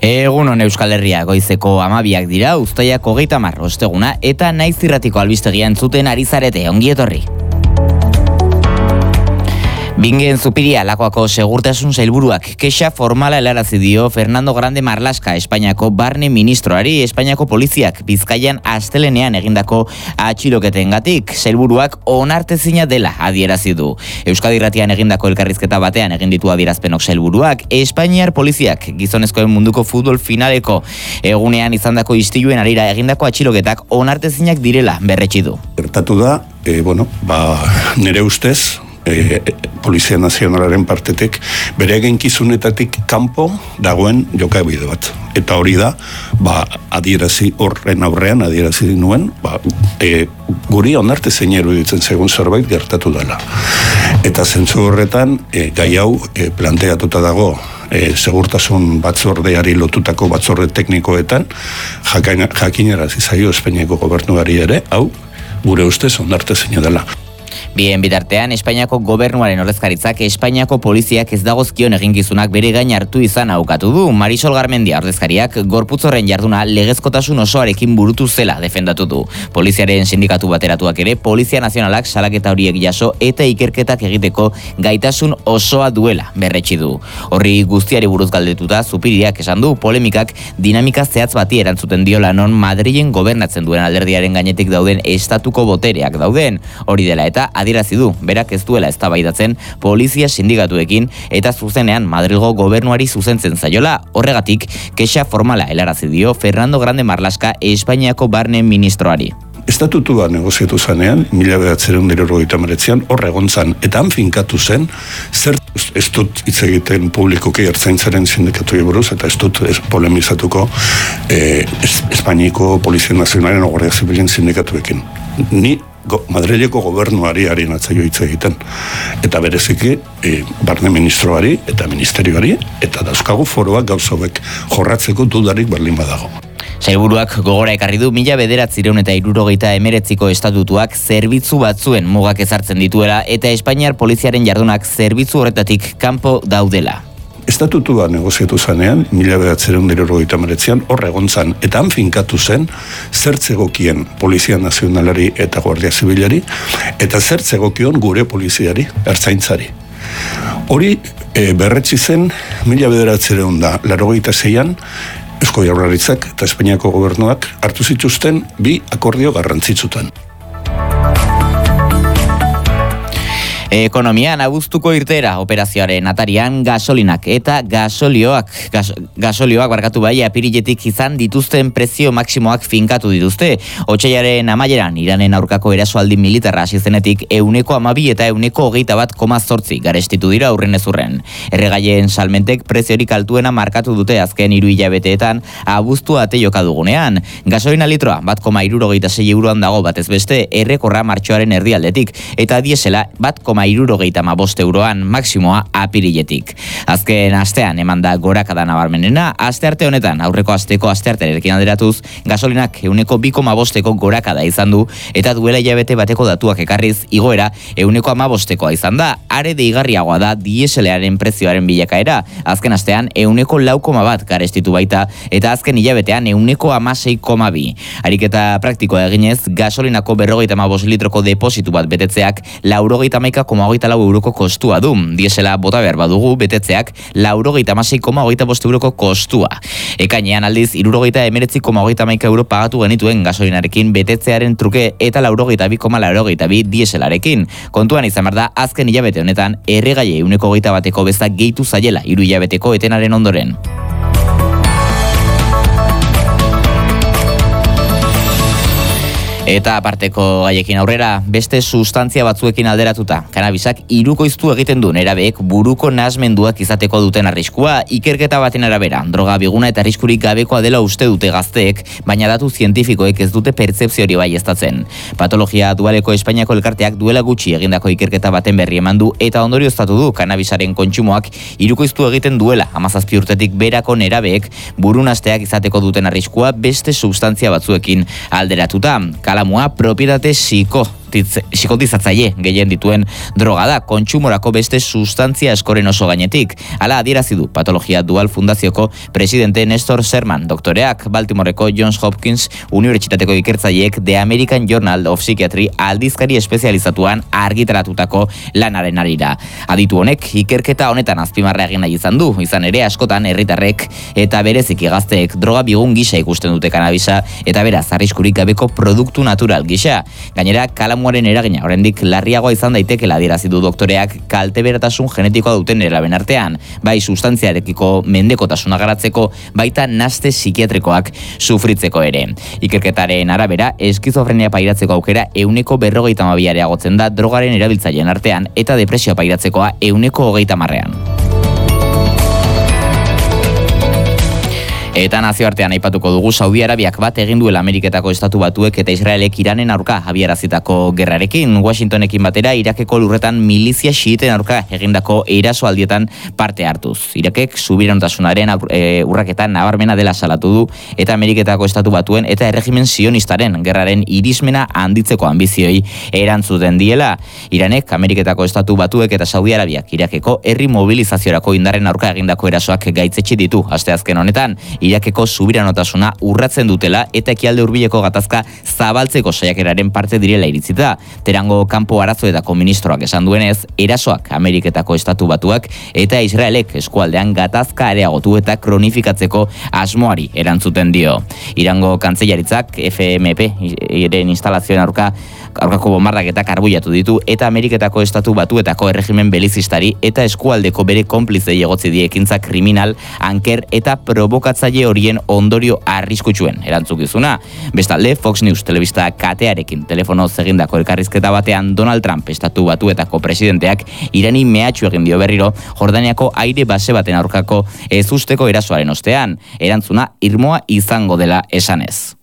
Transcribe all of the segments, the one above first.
Egunon Euskal Herria, goizeko 12 dira, uztaiak 30 osteguna, eta Naiz Irratiko albistegia entzuten ari zarete, ongi etorri. Bingen Zupiria Lakuako segurtasun sailburuak kexa formala helarazi dio Fernando Grande Marlaska, Espainiako barne ministroari. Espainiako poliziak Bizkaian astelenean egindako atxiloketengatik sailburuak onartezina dela adierazi du. Euskadi Irratian egindako elkarrizketa batean egin ditu adierazpenok sailburuak. Espainiar poliziak gizonezkoen munduko futbol finaleko egunean izandako istiluen harira egindako atxiloketak onartezinak direla berretsi du. Gertatu da, nire ustez, Polizia Nazionalaren partetik bere eginkizunetatik kanpo dagoen jokabide bat. Eta hori da, adierazi horren aurrean, adierazi nuen, guri onartezina iruditzen segun zerbait gertatu dela. Eta zentzu horretan, gai hau planteatuta dago segurtasun batzordeari lotutako batzorde teknikoetan, jakinarazi zaio Espainiako gobernuari ere, hau, gure ustez onartezina dela. Bien bitartean, Espainiako gobernuaren ordezkaritzak Espainiako poliziak ez dagozkion eginkizunak bere gain hartu izan aukatu du. Marisol Garmendia ordezkariak gorputz horren jarduna legezkotasun osoarekin burutu zela defendatu du. Poliziaren sindikatu bateratuak ere, Polizia Nazionalak salaketa horiek jaso eta ikerketak egiteko gaitasun osoa duela berretsi du. Horri guztiari buruz galdetuta, Zupiriak esan du polemikak dinamika zehatz bati erantzuten diola non Madrilen gobernatzen duen alderdiaren gainetik dauden estatuko botereak dauden. Hori dela eta adierazi du, berak ez duela eztabaidatzen polizia sindikatuekin eta zuzenean Madrilgo gobernuari zuzentzen zaiola. Horregatik, kexa formala helarazi dio Fernando Grande Marlaska Espainiako barne ministroari. Estatutua negoziatu zanean, 1999an hor egon zan, eta han finkatu zen, zer ez dut hitz egiten publikoki ertzaintzaren sindikatuei buruz, eta ez dut polemizatuko Espainiako Polizia Nazionalen Guardia Zibilen sindikatuekin. Ni Madrileko gobernuari harin atzaio hitz egiten. Eta bereziki barne ministroari eta ministerioari, eta dauzkagu foroak gauzobek jorratzeko dudarik baldin badago. Sailburuak gogora ekarri du 1969ko estatutuak zerbitzu batzuen mugak ezartzen dituela eta Espainiar poliziaren jardunak zerbitzu horretatik kanpo daudela. Estatutua negoziatu zanean, 1999an hor egon zan, eta han finkatu zen zertzegokien Polizia Nazionalari eta Guardia Zibilari, eta zertzegokion gure poliziari, ertzaintzari. Hori berretsi zen 1996an, Eusko Jaurlaritzak eta Espainiako gobernuak hartu zituzten 2 akordio garrantzitsutan. Ekonomian abuztuko irteera operazioaren atarian gasolinak eta gasolioak apiriletik izan dituzten prezio maksimoak finkatu dituzte. Otsailaren amaieran Iranen aurkako erasoaldi militarra hasi zenetik 12% eta 21,8% garestitu dira aurrenez urren. Erregaien salmentek preziorik altuena markatu dute azken 3 hilabeteetan abuztua ate joka dugunean. Gasolina litroa 1,66 euroan dago batez beste errekorra martxoaren erdialdetik eta diesela 1,75 euroan maksimoa apiriletik. Azken astean eman da gorakada nabarmenena, astearte honetan aurreko asteko asteartearekin alderatuz gasolinak 2,5% gorakada izan du eta duela hilabete bateko datuak ekarriz igoera 1,5%koa izan da. Are deigarriagoa da dieselaren prezioaren bilakaera. Azken astean 4,1% garestitu baita eta azken hilabetean 16,2%. Ariketa praktikoa eginez, gasolinako 55 litroko depositu bat betetzeak 91,24 euroko kostua du. Diesela bota behar badugu betetzeak 96,25 euroko kostua. Ekainean aldiz 79,31 euro pagatu genituen gasolinarekin betetzearen truke eta 92,82 dieselarekin. Kontuan izan behar da azken hilabete honetan erregaile 1,21ko beza gehitu zaiela 3 hilabeteko etenaren ondoren. Eta aparteko gaiekin aurrera, beste sustantzia batzuekin alderatuta. Kanabisak hirukoiztu egiten du nerabeek buruko nahasmenduak izateko duten arriskua. Ikerketa baten arabera, droga biguna eta arriskurik gabekoa dela uste dute gazteek, baina datu zientifikoek ez dute pertzepzio hori baieztatzen. Patologia dualeko Espainiako elkarteak duela gutxi egindako ikerketa baten berri eman du eta ondorioztatu du kanabisaren kontsumoak hirukoiztu egiten duela 17 urtetik berako nerabeek burunasteak izateko duten arriskua beste sustantzia batzuekin alderatuta. Kalamua propietate psikotizatzaile gehien dituen droga da, kontsumorako beste sustantzia askoren oso gainetik. Hala adierazi du Patologia Dual Fundazioko presidente Nestor Sherman, doktoreak Baltimoreko Johns Hopkins Unibertsitateko ikertzaileek The American Journal of Psychiatry aldizkari espezializatuan argitaratutako lanaren arira. Aditu honek ikerketa honetan azpimarra egin nahi izan du, izan ere askotan herritarrek eta bereziki gazteek droga bigun gisa ikusten dute kanabisa eta beraz arriskurik gabeko produktu natural gisa. Gainera, kalamuaren eragina oraindik larriagoa izan daitekeela adierazi du doktoreak kalteberatasun genetikoa duten neraben artean, bai substantziarekiko mendekotasuna garatzeko, baita naste psikiatrikoak sufritzeko ere. Ikerketaren arabera, eskizofrenia pairatzeko aukera 42% areagotzen da drogaren erabiltzaileen artean eta depresioa pairatzekoa 20%. Eta nazioartean aipatuko dugu Saudi Arabiak bat egin duela Ameriketako Estatu Batuek eta Israelek Iranen aurka abiarazitako gerrarekin. Washingtonekin batera Irakeko lurretan milizia xiiten aurka egindako erasoaldietan parte hartuz. Irakek subiranotasunaren urraketan nabarmena dela salatu du eta Ameriketako Estatu Batuen eta erregimen sionistaren gerraren irismena handitzeko anbizioi erantzuten diela. Iranek Ameriketako Estatu Batuek eta Saudi Arabiak Irakeko herri mobilizaziorako indarren aurka egindako erasoak gaitzetsi ditu asteazken honetan. Irakeko subiranotasuna urratzen dutela eta ekialde hurbileko gatazka zabaltzeko saiakeraren parte direla iritzita. Terango kanpo arazoetako ministroak esan duenez, erasoak Ameriketako Estatu Batuak eta Israelek eskualdean gatazka areagotu eta kronifikatzeko asmoari erantzuten dio. Irango kantzellaritzak FMP eren instalazioen aurkako bombardaketak arbuiatu ditu eta Ameriketako Estatu Batuetako erregimen belizistari eta eskualdeko bere konplizei egotzi die ekintza kriminal, anker eta provokatzaile horien ondorio arriskutsuen erantzukizuna. Bestalde, Fox News telebista katearekin telefonoz egindako elkarrizketa batean Donald Trump Estatu Batuetako presidenteak Irani mehatxu egin dio berriro Jordaniako aire base baten aurkako ezusteko erasoaren ostean. Erantzuna irmoa izango dela esanez.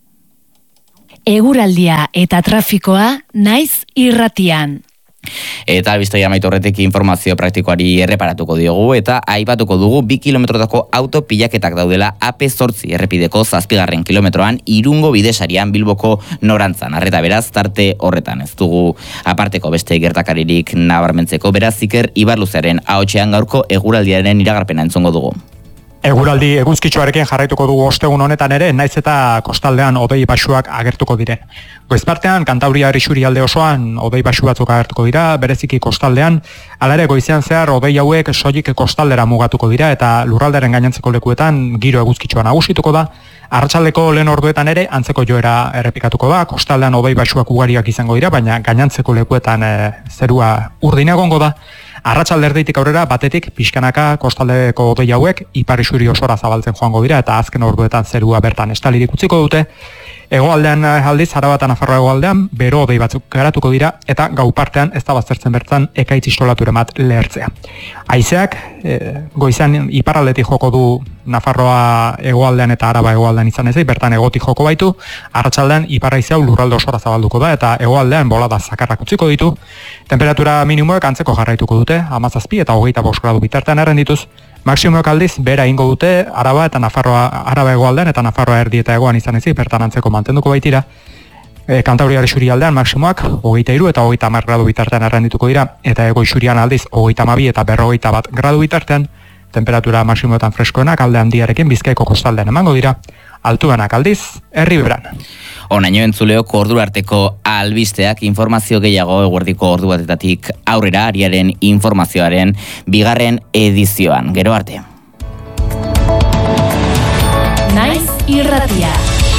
Eguraldia eta trafikoa naiz irratian. Eta albistoi amaitu horretik informazio praktikoari erreparatuko diogu eta aipatuko dugu 2 kilometrotako auto pilaketak daudela AP8 errepideko 7. kilometroan Irungo bidesarian Bilboko norantzan. Arreta beraz, tarte horretan ez dugu aparteko beste gertakaririk nabarmentzeko, beraz Iker Ibarluzearen ahotsean gaurko eguraldiaren iragarpena entzongo dugu. Eguraldi eguzkitsuarekin jarraituko dugu ostegun honetan ere, naiz eta kostaldean hodei baxuak agertuko diren. Goizpartean, Kantabriar isurialde osoan hodei baxu batzuk agertuko dira, bereziki kostaldean, hala ere goizean zehar hodei hauek soilik kostaldera mugatuko dira eta lurralderen gainontzeko lekuetan giro eguzkitsua nagusituko da. Arratsaldeko lehen orduetan ere antzeko joera errepikatuko da, kostaldean hodei baxuak ugariak izango dira, baina gainontzeko lekuetan zerua urdin egongo da. Arratsalde erdeitik aurrera batetik pixkanaka kostaldeko hodei hauek ipar isuri osora zabaltzen joango dira eta azken orduetan zerua bertan estalirik utziko dute. Hegoaldean aldiz, Araba eta Nafarroa hegoaldean bero hodei batzuk garatuko dira eta gau partean ez da baztertzen bertan ekaitz isolature bat lehertzea. Haizeak goizan iparraldetik joko du Nafarroa hegoaldean eta Araba hegoaldean izan ezik, bertan hegotik joko baitu, arratsaldean ipar haizea lurralde osora zabalduko da eta hegoaldean bolada zakarrak utziko ditu. Temperatura minimoek antzeko jarraituko dute, 17 eta 25 gradu bitartean errendituz. Maximoek aldiz, bera ingo dute Araba eta Nafarroa, Araba hegoaldean eta Nafarroa erdi eta hegoan izan ezik, bertan antzeko mantenduko baitira. Kantabriar isurialdean maximoak 23 eta 30 gradu bitartean errendituko dira, eta hego isurian aldiz 32 eta 41 gradu bitartean. Temperatura maximoetan freskoenak alde handiarekin Bizkaiko kostaldean emango dira, altuenak aldiz Erriberan. Onaino entzuleok ordura arteko albisteak, informazio gehiago eguerdiko ordu batetatik aurrera Ariaren informazioaren 2. edizioan. Gero arte. Naiz irratia.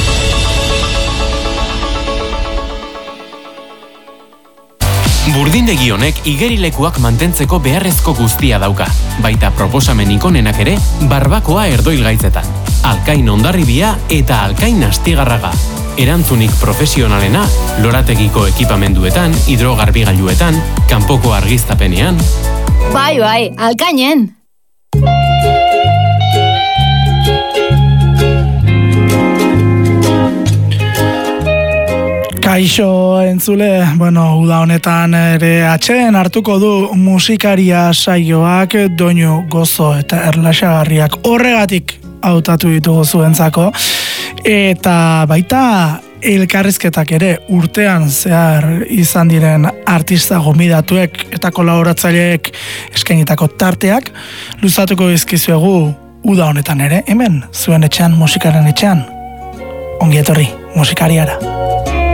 Burdindegi honek igerilekuak mantentzeko beharrezko guztia dauka. Baita proposamen ikonenak ere, barbakoa erdoilgaitzetan. Alkain Hondarribia eta Alkain Astigarraga. Erantzunik profesionalena, lorategiko ekipamenduetan, hidrogarbigailuetan, kanpoko argiztapenean. Bai, Alkainen! Kaixo entzule, uda honetan ere atxeen hartuko du musikaria saioak doinu gozo eta erlaxagarriak horregatik hautatu ditugu zuentzako eta baita elkarrizketak ere urtean zehar izan diren artista gomidatuek eta kolaboratzaileek eskainitako tarteak luzatuko dizkizuegu uda honetan ere, hemen zuen etxean, musikaren etxean. Ongi etorri, musikariara.